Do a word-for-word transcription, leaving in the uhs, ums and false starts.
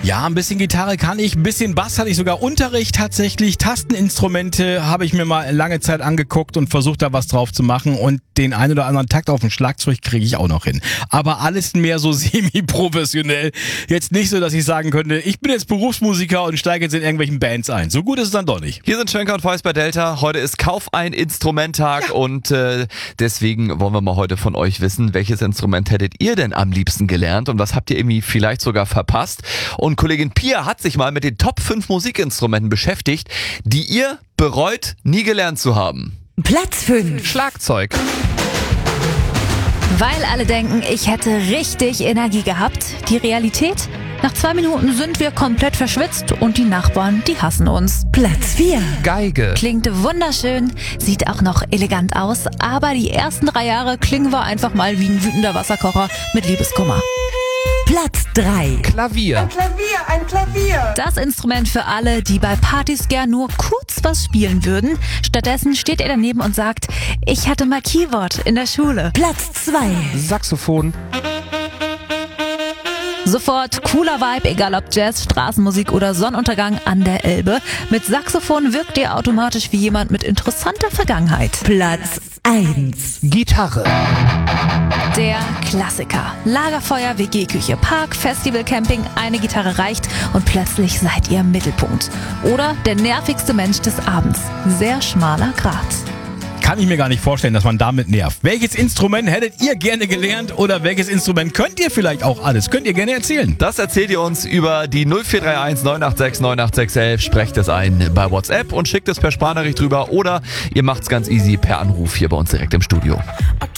Ja, ein bisschen Gitarre kann ich, ein bisschen Bass hatte ich sogar Unterricht tatsächlich. Tasteninstrumente habe ich mir mal lange Zeit angeguckt und versucht da was drauf zu machen und den einen oder anderen Takt auf dem Schlagzeug kriege ich auch noch hin. Aber alles mehr so semi-professionell. Jetzt nicht so, dass ich sagen könnte, ich bin jetzt Berufsmusiker und steige jetzt in irgendwelchen Bands ein. So gut ist es dann doch nicht. Hier sind Schwenker und Fäust bei Delta. Heute ist Kauf ein Instrumenttag ja. und äh, deswegen wollen wir mal heute von euch wissen, welches Instrument hättet ihr denn am liebsten gelernt und was habt ihr irgendwie vielleicht sogar verpasst? Und Kollegin Pia hat sich mal mit den Top fünf Musikinstrumenten beschäftigt, die ihr bereut, nie gelernt zu haben. Platz fünf. Schlagzeug. Weil alle denken, ich hätte richtig Energie gehabt. Die Realität? Nach zwei Minuten sind wir komplett verschwitzt und die Nachbarn, die hassen uns. Platz vier. Geige. Klingt wunderschön, sieht auch noch elegant aus, aber die ersten drei Jahre klingen wir einfach mal wie ein wütender Wasserkocher mit Liebeskummer. Platz drei. Klavier. Ein Klavier, ein Klavier. Das Instrument für alle, die bei Partys gern nur kurz was spielen würden. Stattdessen steht er daneben und sagt, ich hatte mal Keyboard in der Schule. Platz zwei. Saxophon. Sofort cooler Vibe, egal ob Jazz, Straßenmusik oder Sonnenuntergang an der Elbe. Mit Saxophon wirkt ihr automatisch wie jemand mit interessanter Vergangenheit. Platz eins. Gitarre. Der Klassiker. Lagerfeuer, W G-Küche, Park, Festival, Camping, eine Gitarre reicht und plötzlich seid ihr im Mittelpunkt. Oder der nervigste Mensch des Abends. Sehr schmaler Grat. Kann ich mir gar nicht vorstellen, dass man damit nervt. Welches Instrument hättet ihr gerne gelernt oder welches Instrument könnt ihr vielleicht auch alles? Könnt ihr gerne erzählen. Das erzählt ihr uns über die null vier drei eins neun acht sechs neun acht sechs elf. Sprecht es ein bei WhatsApp und schickt es per Sprachnachricht rüber oder ihr macht's ganz easy per Anruf hier bei uns direkt im Studio.